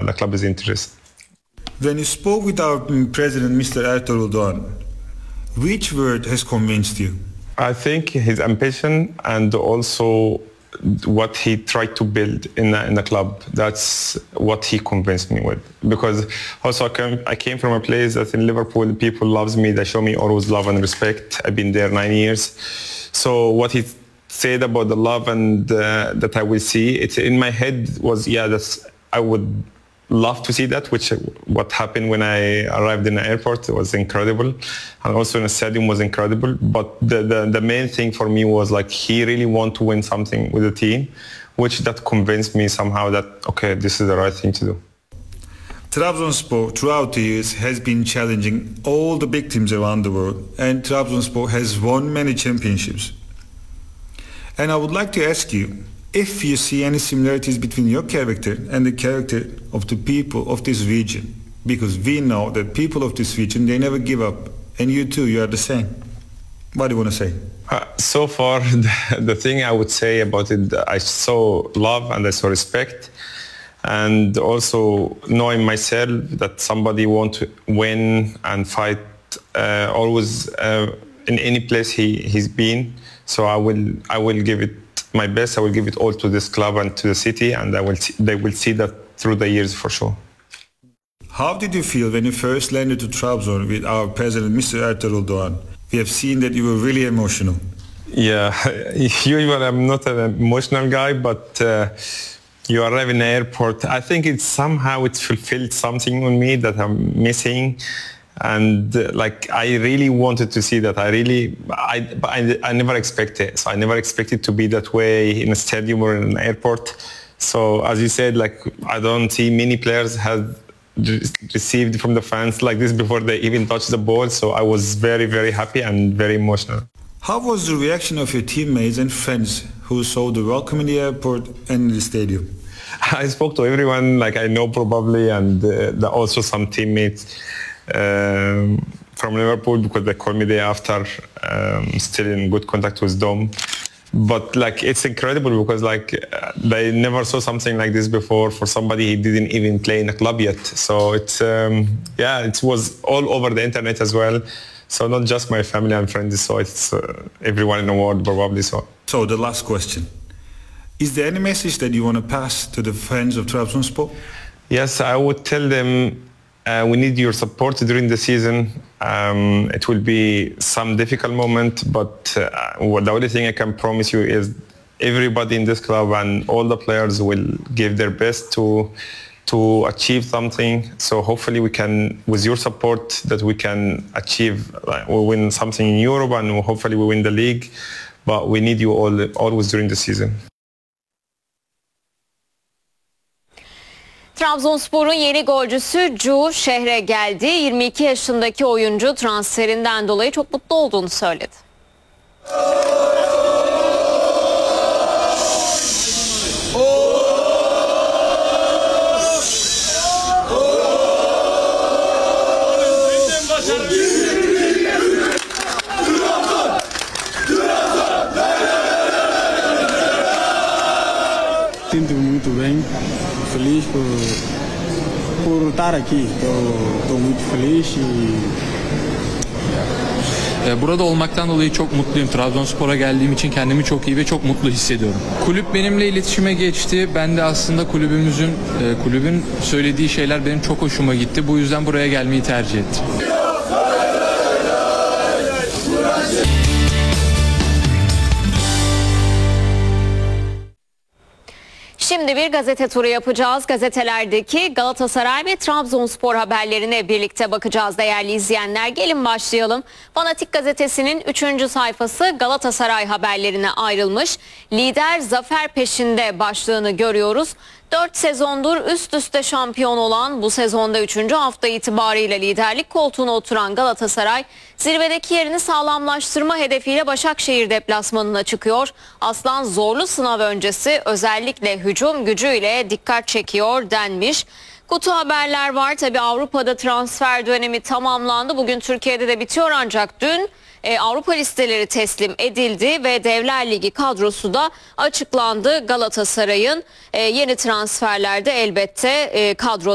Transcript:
the club is interested. When you spoke with our president, Mr. Ertuğrul Doğan, which word has convinced you? I think his ambition and also what he tried to build in the club. That's what he convinced me with. Because also I came from a place that in Liverpool people loves me. They show me always love and respect. I've been there 9 years. So what he said about the love and that I will see, it's in my head was, I would love to see that, which what happened when I arrived in the airport. It was incredible, and also in the stadium was incredible. But the main thing for me was like he really want to win something with the team, which that convinced me somehow that okay, this is the right thing to do. Trabzonspor throughout the years has been challenging all the big teams around the world, and Trabzonspor has won many championships. And I would like to ask you if you see any similarities between your character and the character of the people of this region, because we know that people of this region, they never give up, and you too, you are the same. What do you want to say? So far, the thing I would say about it, I saw love and I saw respect, and also knowing myself that somebody want to win and fight always in any place he's been. So I will give it my best. I will give it all to this club and to the city, and they will see that through the years for sure. How did you feel when you first landed to Trabzon with our president, Mr. Ertuğrul Doğan? We have seen that you were really emotional. Yeah, usually I'm not an emotional guy, but you arrive in the airport. I think it's fulfilled something on me that I'm missing. And like I really wanted to see that. I never expected. So I never expected to be that way in a stadium or in an airport. So as you said, like I don't see many players have received from the fans like this before they even touch the ball. So I was very, very happy and very emotional. How was the reaction of your teammates and friends who saw the welcome in the airport and in the stadium? I spoke to everyone like I know probably, and also some teammates from Liverpool, because they called me day after, still in good contact with them. But like it's incredible because like they never saw something like this before for somebody who didn't even play in a club yet. So it's it was all over the internet as well. So not just my family and friends, so it's everyone in the world probably. So the last question. Is there any message that you want to pass to the fans of Trabzonspor? Yes, I would tell them we need your support during the season. It will be some difficult moment, but the only thing I can promise you is everybody in this club and all the players will give their best to achieve something. So hopefully we can, with your support, that we can achieve, we win something in Europe and hopefully we win the league. But we need you always during the season. Trabzonspor'un yeni golcüsü Cu şehre geldi. 22 yaşındaki oyuncu transferinden dolayı çok mutlu olduğunu söyledi. Sinto muito bem, feliz por estar aqui. Estou muito feliz Burada olmaktan dolayı çok mutluyum. Trabzonspor'a geldiğim için kendimi çok iyi ve çok mutlu hissediyorum. Kulüp benimle iletişime geçti. Ben de aslında kulübün söylediği şeyler benim çok hoşuma gitti. Bu yüzden buraya gelmeyi tercih ettim. Şimdi bir gazete turu yapacağız. Gazetelerdeki Galatasaray ve Trabzonspor haberlerine birlikte bakacağız değerli izleyenler. Gelin başlayalım. Fanatik gazetesinin 3. sayfası Galatasaray haberlerine ayrılmış. Lider zafer peşinde başlığını görüyoruz. 4 sezondur üst üste şampiyon olan, bu sezonda 3. hafta itibariyle liderlik koltuğuna oturan Galatasaray zirvedeki yerini sağlamlaştırma hedefiyle Başakşehir deplasmanına çıkıyor. Aslan zorlu sınav öncesi özellikle hücum gücüyle dikkat çekiyor denmiş. Kutu haberler var. Tabii Avrupa'da transfer dönemi tamamlandı. Bugün Türkiye'de de bitiyor ancak dün Avrupa listeleri teslim edildi ve Devler Ligi kadrosu da açıklandı. Galatasaray'ın yeni transferlerde elbette kadro